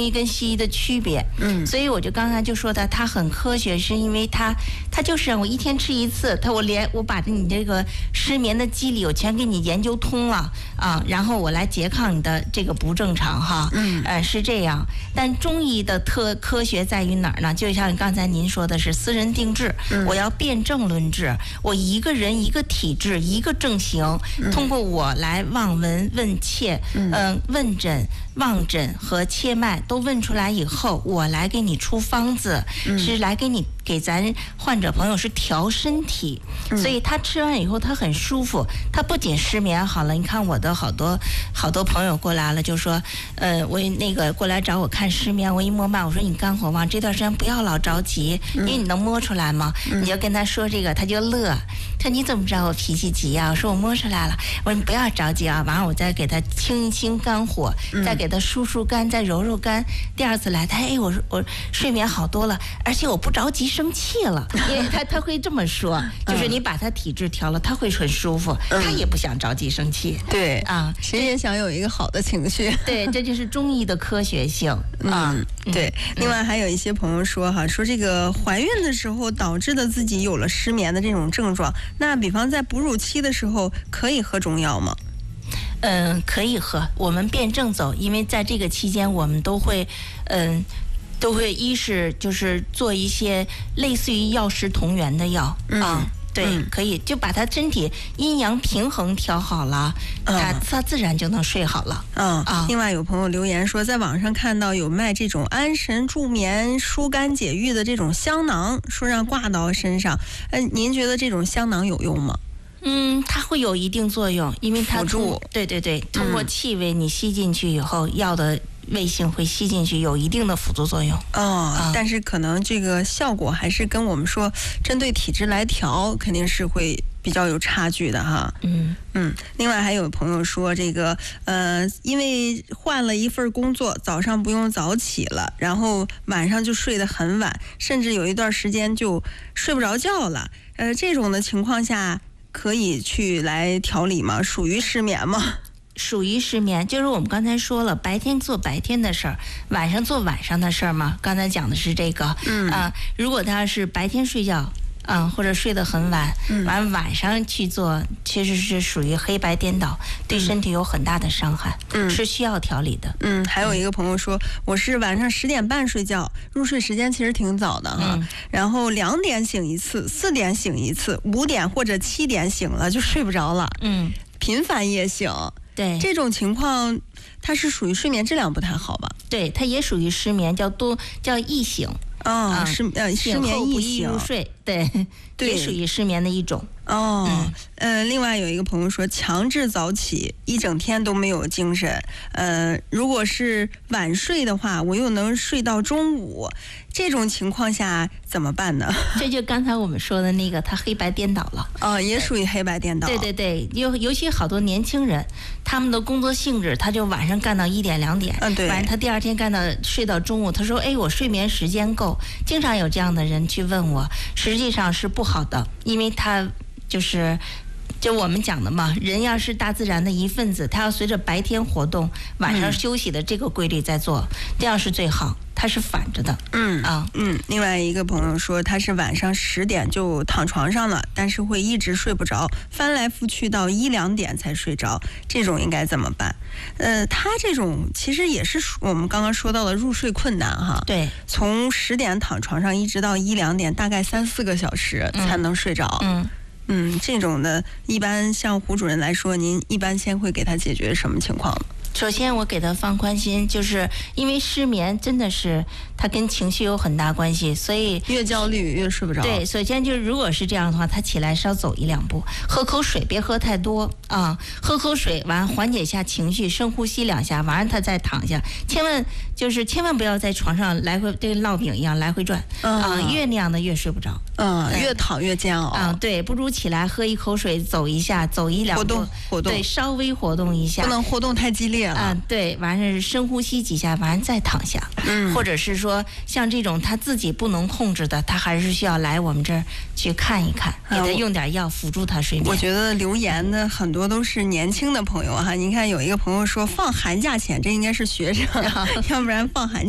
医跟西医的区别。所以我就刚才就说的，它很科学，是因为它就是让我一天吃一次，我把你这个失眠的机理我全给你研究通了啊，然后我来拮抗你的这个不正常哈。是这样。但中医的科学在于哪儿呢？就像刚才您说的是私人定制，我要辨证论治，我一个人一个体质一个症型，通过我来望闻问切，问诊。望诊和切脉都问出来以后，我来给你出方子，是来给咱患者朋友是调身体，所以他吃完以后他很舒服，他不仅失眠好了。你看我的好多朋友过来了，就说我那个过来找我看失眠，我一摸脉，我说你肝火旺，这段时间不要老着急，因为你能摸出来吗？你就跟他说这个，他就乐，他说你怎么知道我脾气急啊？我说我摸出来了。我说你不要着急啊，完了我再给他清一清肝火，再给他疏肝，再揉揉肝。第二次来他我睡眠好多了，而且我不着急生气了，因为他会这么说，就是你把他体质调了，他会很舒服，他也不想着急生气。 对啊，谁也想有一个好的情绪。 对，这就是中医的科学性啊。 对，另外还有一些朋友说说这个怀孕的时候导致的自己有了失眠的这种症状，那比方在哺乳期的时候可以喝中药吗？ 可以喝，我们辨证走，因为在这个期间我们都会一是就是做一些类似于药食同源的药啊。对，可以就把他身体阴阳平衡调好了，他自然就能睡好了。 另外有朋友留言说，在网上看到有卖这种安神助眠、疏肝解郁的这种香囊，说让挂到身上。您觉得这种香囊有用吗？ 它会有一定作用，因为它辅助。 对，通过气味你吸进去以后，药的味性会吸进去，有一定的辅助作用。 但是可能这个效果还是跟我们说针对体质来调，肯定是会比较有差距的哈。另外还有朋友说这个因为换了一份工作，早上不用早起了，然后晚上就睡得很晚，甚至有一段时间就睡不着觉了。这种的情况下可以去来调理吗？属于失眠吗？ 属于失眠，就是我们刚才说了，白天做白天的事儿，晚上做晚上的事儿嘛。刚才讲的是这个。如果他是白天睡觉，或者睡得很晚，晚上去做，其实是属于黑白颠倒，对身体有很大的伤害，是需要调理的。 还有一个朋友说，我是晚上10点半睡觉，入睡时间其实挺早的哈，然后2点醒一次，4点醒一次，5点或者7点醒了就睡不着了，频繁夜醒。 对， 这种情况它是属于睡眠质量不太好吧？ 对，它也属于失眠，叫易醒。 失眠易醒入睡，对，也属于失眠的一种。 另外有一个朋友说，强制早起，一整天都没有精神。如果是晚睡的话，我又能睡到中午，这种情况下怎么办呢？ 这就刚才我们说的那个，他黑白颠倒了。 也属于黑白颠倒。 对，尤其好多年轻人，他们的工作性质，他就晚上干到1点2点，晚上他第二天睡到中午。他说，我睡眠时间够。经常有这样的人去问我，实际上是不好的，因为他就我们讲的嘛，人要是大自然的一份子，他要随着白天活动，晚上休息的这个规律在做，这样是最好。它是反着的。 另外一个朋友说，他是晚上10点就躺床上了，但是会一直睡不着，翻来覆去到1、2点才睡着，这种应该怎么办？他这种其实也是我们刚刚说到的入睡困难哈。 对， 从10点躺床上一直到1、2点，大概3、4个小时才能睡着。这种的，一般像胡主任来说，您一般先会给他解决什么情况呢？ 首先我给他放宽心，就是因为失眠真的是它跟情绪有很大关系，所以越焦虑越睡不着。 对，首先就是如果是这样的话，他起来稍走1、2步，喝口水，别喝太多喝口水完缓解一下情绪，深呼吸2下，完了他再躺下。千万不要在床上来回跟烙饼一样来回转越那样的越睡不着。 越躺越煎熬。 对，不如起来喝一口水，走一下，走1、2步， 活动， 对，稍微活动一下， 不能活动太激烈了。 对，完事深呼吸几下，完再躺下。或者是说像这种他自己不能控制的，他还是需要来我们这儿去看一看，给他用点药辅助他睡眠。 我觉得留言的很多都是年轻的朋友哈，您看有一个朋友说放寒假前，这应该是学生，要不然放寒假。